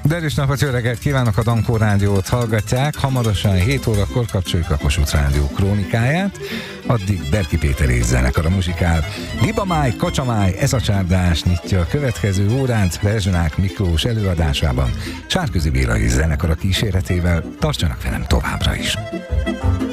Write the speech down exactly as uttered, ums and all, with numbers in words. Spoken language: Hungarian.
Derűs napot, jó reggelt kívánok, a Dankó Rádiót hallgatják. Hamarosan hét órakor kapcsoljuk a Kossuth Rádió krónikáját. Addig Berki Péter és zenekara muzsikál. Libamáj, Kacsamáj, ez a csárdás nyitja a következő órát Rezsonák Miklós előadásában. Sárközi Béla és zenekara kíséretével. Tartsanak velem továbbra is!